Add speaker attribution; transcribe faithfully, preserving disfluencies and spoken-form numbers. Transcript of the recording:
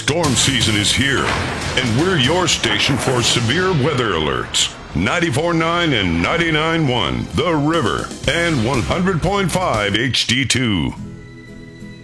Speaker 1: Storm season is here, and we're your station for severe weather alerts. ninety-four point nine and ninety-nine point one, The River, and one hundred point five H D two.